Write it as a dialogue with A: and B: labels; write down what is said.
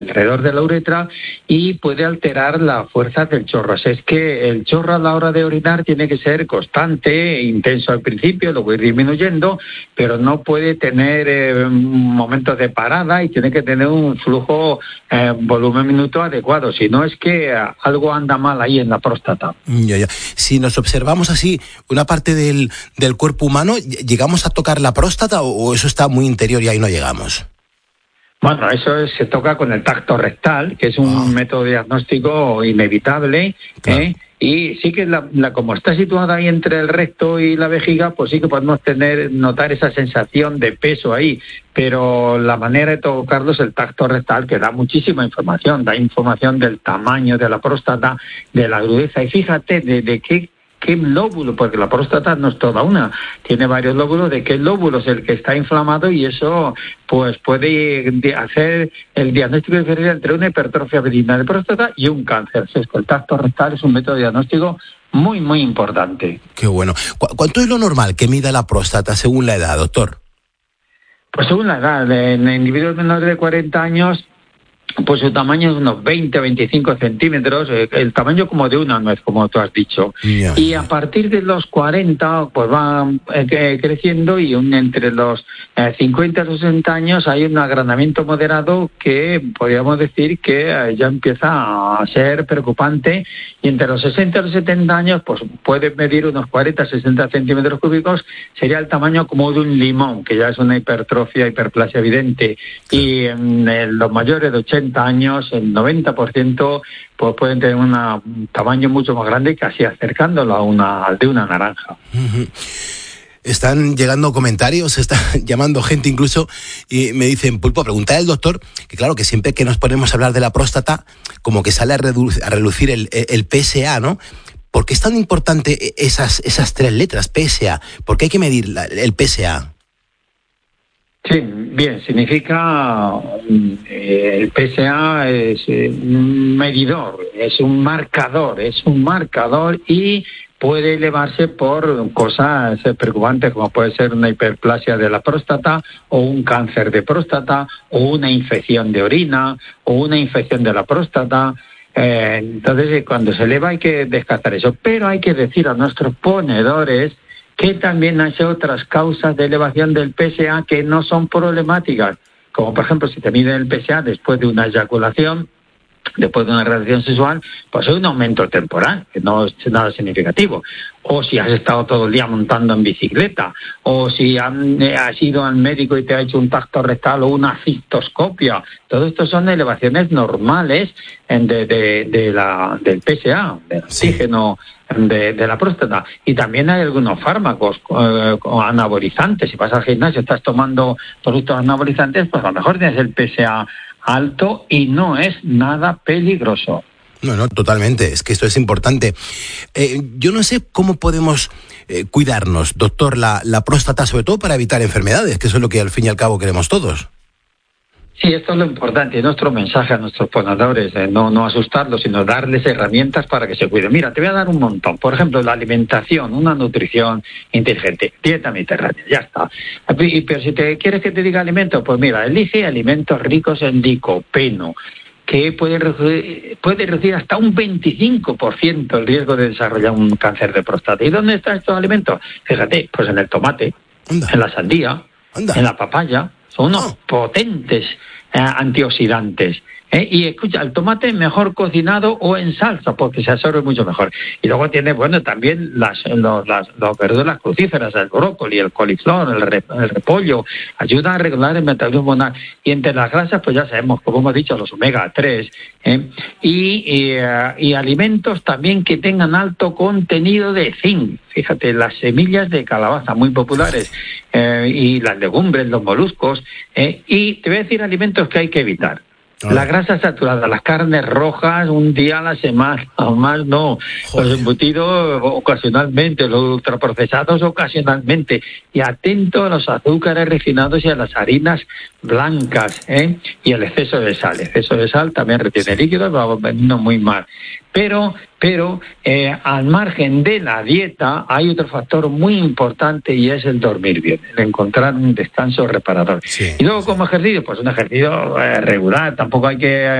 A: alrededor de la uretra y puede alterar la fuerza del chorro. Así es que el chorro a la hora de orinar tiene que ser constante, intenso al principio, luego ir disminuyendo, pero no puede tener momentos de parada y tiene que tener un flujo, volumen minuto adecuado, si no es que algo anda mal ahí en la próstata.
B: Ya. Si nos observamos así una parte del cuerpo humano, ¿llegamos a tocar la próstata o eso está muy interior y ahí no llegamos?
A: Bueno, eso se toca con el tacto rectal, que es un método diagnóstico inevitable,
B: Claro.
A: Y sí que como está situada ahí entre el recto y la vejiga, pues sí que podemos notar esa sensación de peso ahí, pero la manera de tocarlo es el tacto rectal, que da muchísima información, da información del tamaño de la próstata, de la agudeza, y fíjate de qué lóbulo, porque la próstata no es toda una, tiene varios lóbulos, de qué lóbulo es el que está inflamado, y eso pues puede hacer el diagnóstico diferencial entre una hipertrofia benigna de próstata y un cáncer. El tacto rectal es un método diagnóstico muy, muy importante.
B: Qué bueno. ¿Cuánto es lo normal que mida la próstata según la edad, doctor?
A: Pues según la edad, en individuos menores de 40 años, pues su tamaño es unos 20 o 25 centímetros, el tamaño como de una nuez, como tú has dicho.
B: Yeah.
A: Y a partir de los 40, pues va creciendo, y entre los 50 y 60 años hay un agrandamiento moderado que podríamos decir que ya empieza a ser preocupante, y entre los 60 y los 70 años pues puede medir unos 40-60 centímetros cúbicos, sería el tamaño como de un limón, que ya es una hiperplasia evidente. Y en los mayores de 80 años, el 90% pues pueden tener un tamaño mucho más grande, casi acercándolo al de una naranja.
B: Uh-huh. Están llegando comentarios, está llamando gente incluso, y me dicen, Pulpo, pregunta al doctor, que claro, que siempre que nos ponemos a hablar de la próstata, como que sale a relucir el PSA, ¿no? ¿Por qué es tan importante esas tres letras, PSA? ¿Por qué hay que medir el PSA?
A: Sí, bien, significa, el PSA es un medidor, es un marcador y puede elevarse por cosas preocupantes, como puede ser una hiperplasia de la próstata, o un cáncer de próstata, o una infección de orina, o una infección de la próstata. Entonces, cuando se eleva hay que descartar eso, pero hay que decir a nuestros ponedores que también hay otras causas de elevación del PSA que no son problemáticas, como por ejemplo si te miden el PSA después de una eyaculación, después de una relación sexual, pues hay un aumento temporal, que no es nada significativo. O si has estado todo el día montando en bicicleta, o si has ido al médico y te ha hecho un tacto rectal o una cistoscopia. Todo esto son elevaciones normales del PSA, del oxígeno de la próstata. Y también hay algunos fármacos anabolizantes. Si vas al gimnasio, estás tomando productos anabolizantes, pues a lo mejor tienes el PSA alto y no es nada peligroso.
B: No, totalmente, es que esto es importante. Yo no sé cómo podemos cuidarnos, doctor, la próstata, sobre todo para evitar enfermedades, que eso es lo que al fin y al cabo queremos todos.
A: Sí, esto es lo importante, nuestro mensaje a nuestros ponedores, no asustarlos, sino darles herramientas para que se cuiden. Mira, te voy a dar un montón. Por ejemplo, la alimentación, una nutrición inteligente, dieta mediterránea, ya está. Pero si te quieres que te diga alimentos, pues mira, elige alimentos ricos en licopeno, que puede reducir hasta un 25% el riesgo de desarrollar un cáncer de próstata. ¿Y dónde están estos alimentos? Fíjate, pues en el tomate, en la sandía, en la papaya. Son unos potentes antioxidantes. Y escucha, el tomate mejor cocinado o en salsa, porque se absorbe mucho mejor. Y luego tiene, también las verduras crucíferas, el brócoli, el coliflor, el repollo, ayuda a regular el metabolismo hormonal. Y entre las grasas, pues ya sabemos, como hemos dicho, los omega 3, y alimentos también que tengan alto contenido de zinc. Fíjate, las semillas de calabaza, muy populares, y las legumbres, los moluscos, y te voy a decir alimentos que hay que evitar. La grasa saturada, las carnes rojas un día a la semana, o más no. Joder. Los embutidos ocasionalmente, los ultraprocesados ocasionalmente. Y atento a los azúcares refinados y a las harinas blancas, y el exceso de sal. El exceso de sal también retiene líquidos, va veniendo muy mal. Pero al margen de la dieta hay otro factor muy importante y es el dormir bien, el encontrar un descanso reparador.
B: Sí,
A: y luego como ejercicio, pues un ejercicio regular, tampoco hay que